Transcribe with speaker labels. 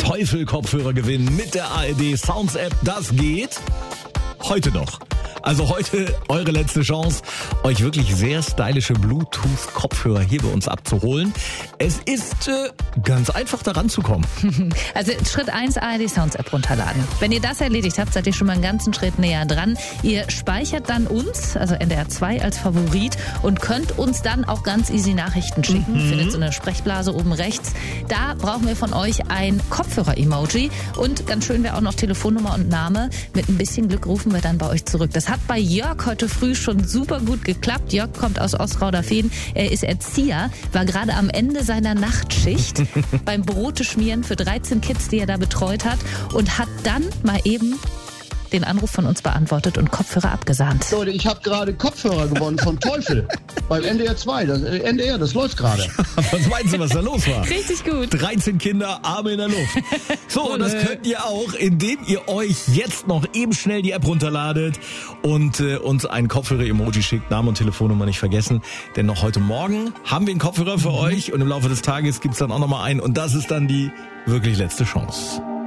Speaker 1: Teufel-Kopfhörer gewinnen mit der ARD Sounds App. Das geht heute noch. Also heute eure letzte Chance, euch wirklich sehr stylische Bluetooth-Kopfhörer hier bei uns abzuholen. Es ist ganz einfach, da ranzukommen.
Speaker 2: Also Schritt 1, ARD Sounds App runterladen. Wenn ihr das erledigt habt, seid ihr schon mal einen ganzen Schritt näher dran. Ihr speichert dann uns, also NDR 2 als Favorit und könnt uns dann auch ganz easy Nachrichten schicken. Findet so eine Sprechblase oben rechts. Da brauchen wir von euch ein Kopfhörer-Emoji und ganz schön wäre auch noch Telefonnummer und Name. Mit ein bisschen Glück rufen wir dann bei euch zurück. Das hat bei Jörg heute früh schon super gut geklappt. Jörg kommt aus Ostrauderfehn. Er ist Erzieher, war gerade am Ende seiner Nachtschicht beim Brote schmieren für 13 Kids, die er da betreut hat und hat dann mal eben den Anruf von uns beantwortet und Kopfhörer abgesahnt.
Speaker 3: Leute, ich habe gerade Kopfhörer gewonnen vom Teufel beim NDR 2. Das läuft gerade.
Speaker 1: Was meinst du, was da los war?
Speaker 2: Richtig gut.
Speaker 1: 13 Kinder, Arme in der Luft. So, und das könnt ihr auch, indem ihr euch jetzt noch eben schnell die App runterladet und uns ein Kopfhörer-Emoji schickt. Name und Telefonnummer nicht vergessen. Denn noch heute Morgen haben wir einen Kopfhörer für euch und im Laufe des Tages gibt's dann auch nochmal einen. Und das ist dann die wirklich letzte Chance.